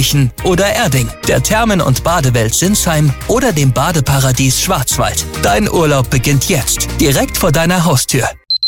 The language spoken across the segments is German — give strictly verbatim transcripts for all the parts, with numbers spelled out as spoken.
oder Erding, der Thermen- und Badewelt Sinsheim oder dem Badeparadies Schwarzwald. Dein Urlaub beginnt jetzt, direkt vor deiner Haustür.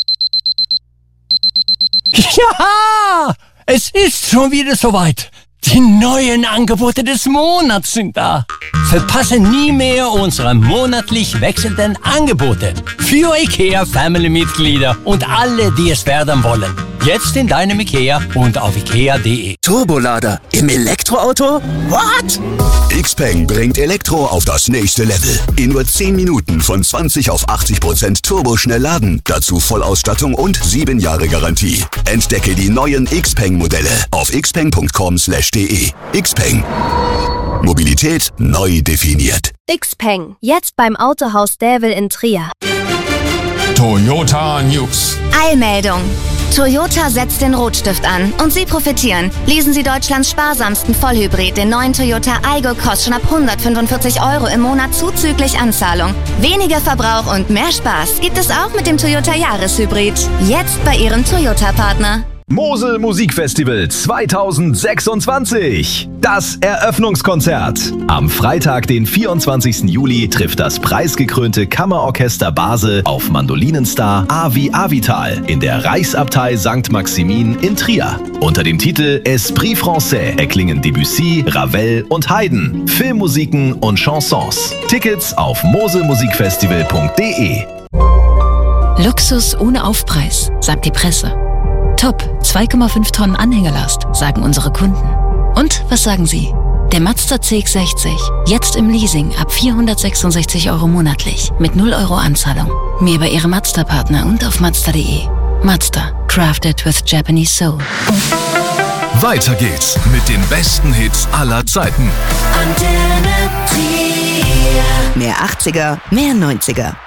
Ja, es ist schon wieder soweit. Die neuen Angebote des Monats sind da. Verpasse nie mehr unsere monatlich wechselnden Angebote für IKEA Family-Mitglieder und alle, die es werden wollen. Jetzt in deinem IKEA und auf ikea punkt de. Turbolader im Elektroauto? What? Xpeng bringt Elektro auf das nächste Level. In nur zehn Minuten von zwanzig auf achtzig Prozent turboschnell laden. Dazu Vollausstattung und sieben Jahre Garantie. Entdecke die neuen Xpeng-Modelle auf xpeng punkt com slash de. Xpeng. Mobilität neu definiert. Xpeng. Jetzt beim Autohaus Dävel in Trier. Toyota News. Eilmeldung. Toyota setzt den Rotstift an und Sie profitieren. Lesen Sie Deutschlands sparsamsten Vollhybrid, den neuen Toyota Aygo, kostet schon ab hundertfünfundvierzig Euro im Monat zuzüglich Anzahlung. Weniger Verbrauch und mehr Spaß gibt es auch mit dem Toyota Jahreshybrid. Jetzt bei Ihrem Toyota-Partner. Mosel Musikfestival zweitausendsechsundzwanzig. Das Eröffnungskonzert. Am Freitag, den vierundzwanzigsten Juli, trifft das preisgekrönte Kammerorchester Basel auf Mandolinenstar Avi Avital in der Reichsabtei Sankt Maximin in Trier. Unter dem Titel Esprit Français erklingen Debussy, Ravel und Haydn, Filmmusiken und Chansons. Tickets auf moselmusikfestival punkt de. Luxus ohne Aufpreis, sagt die Presse. Top, zwei Komma fünf Tonnen Anhängerlast, sagen unsere Kunden. Und was sagen Sie? Der Mazda C X sechzig, jetzt im Leasing ab vierhundertsechsundsechzig Euro monatlich, mit null Euro Anzahlung. Mehr bei Ihrem Mazda-Partner und auf mazda punkt de. Mazda, crafted with Japanese soul. Weiter geht's mit den besten Hits aller Zeiten. Mehr achtziger, mehr neunziger.